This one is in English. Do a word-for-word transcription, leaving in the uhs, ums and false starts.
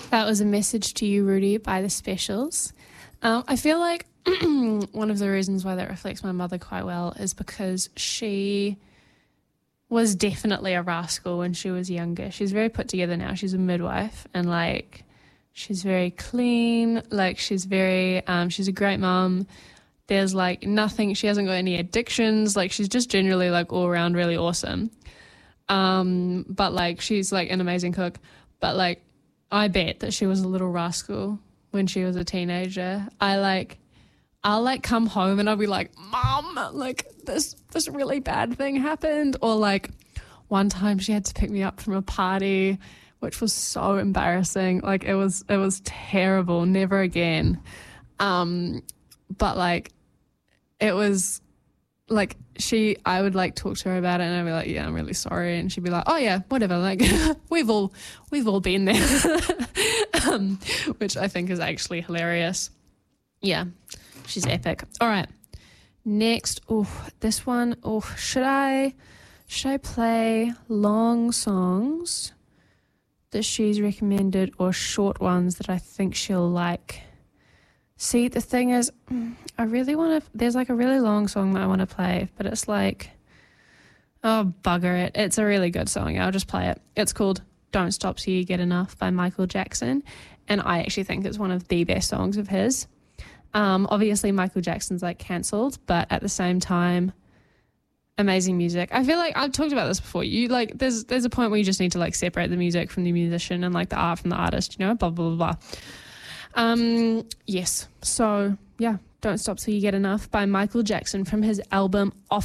That was A Message to You, Rudy, by The Specials. Um, I feel like one of the reasons why that reflects my mother quite well is because she was definitely a rascal when she was younger. She's very put together now. She's a midwife and, like, she's very clean. Like, she's very, um, she's a great mum. There's, like, nothing, she hasn't got any addictions. Like, she's just generally, like, all around really awesome. Um, but, like, she's, like, an amazing cook. But, like, I bet that she was a little rascal when she was a teenager. I, like, I'll, like, come home and I'll be like, Mom, like, this, this really bad thing happened. Or, like, one time she had to pick me up from a party, which was so embarrassing. Like, it was, it was terrible. Never again. Um, but, like, it was, like, she, I would, like, talk to her about it and I'd be like, yeah, I'm really sorry. And she'd be like, oh, yeah, whatever. Like, we've all, we've all been there. um, which I think is actually hilarious. Yeah, she's epic. All right. Next, oh, this one, oh, should I, should I play long songs that she's recommended or short ones that I think she'll like? See, the thing is, I really want to, there's like a really long song that I want to play, but it's like, oh, bugger it. It's a really good song. I'll just play it. It's called Don't Stop Till You Get Enough by Michael Jackson. And I actually think it's one of the best songs of his. Um, obviously, Michael Jackson's like cancelled, but at the same time, amazing music. I feel like I've talked about this before. You like, there's there's a point where you just need to like separate the music from the musician and like the art from the artist, you know, blah, blah, blah, blah. Um, yes. So, yeah, Don't Stop Till You Get Enough by Michael Jackson from his album Off